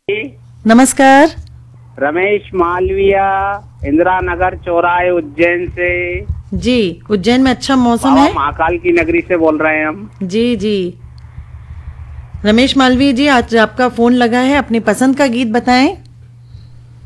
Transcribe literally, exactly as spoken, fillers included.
नमस्कार। रमेश मालविया, इंदिरा नगर चौराहे, उज्जैन से। जी, उज्जैन में अच्छा मौसम बाबा है। महाकाल की नगरी से बोल रहे हैं हम। जी जी रमेश मालवीय जी, आज आपका फोन लगा है, अपनी पसंद का गीत बताएं।